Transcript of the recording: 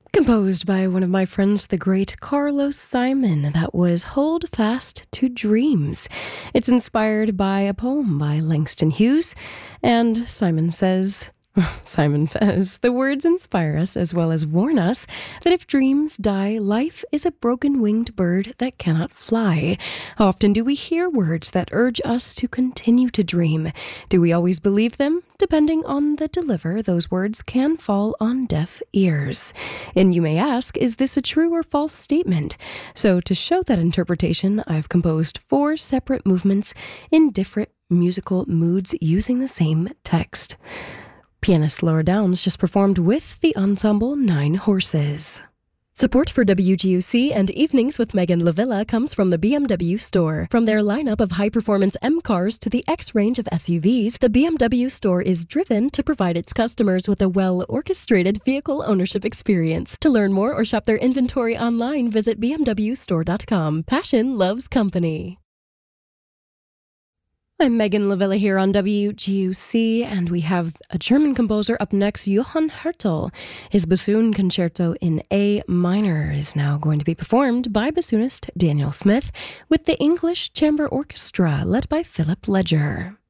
Composed by one of my friends, the great Carlos Simon, that was Hold Fast to Dreams. It's inspired by a poem by Langston Hughes, and Simon says, the words inspire us as well as warn us that if dreams die, life is a broken-winged bird that cannot fly. How often do we hear words that urge us to continue to dream? Do we always believe them? Depending on the deliver, those words can fall on deaf ears. And you may ask, is this a true or false statement? So to show that interpretation, I've composed 4 separate movements in different musical moods using the same text. Pianist Laura Downs just performed with the ensemble 9 Horses. Support for WGUC and Evenings with Megan Lavilla comes from the BMW Store. From their lineup of high-performance M cars to the X range of SUVs, the BMW Store is driven to provide its customers with a well-orchestrated vehicle ownership experience. To learn more or shop their inventory online, visit bmwstore.com. Passion loves company. I'm Megan Lavilla here on WGUC, and we have a German composer up next, Johann Hertel. His bassoon concerto in A minor is now going to be performed by bassoonist Daniel Smith with the English Chamber Orchestra led by Philip Ledger.